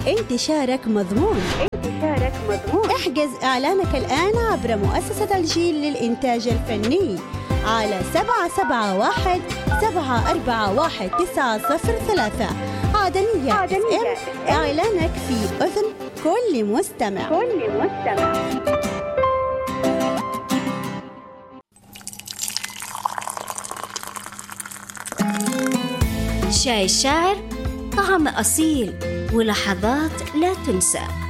انتشارك مضمون. احجز إعلانك الآن عبر مؤسسة الجيل للإنتاج الفني على 771-741-903. عدنية FM، إعلانك في أذن كل مستمع. شاي الشاعر، طعم أصيل ولحظات لا تنسى.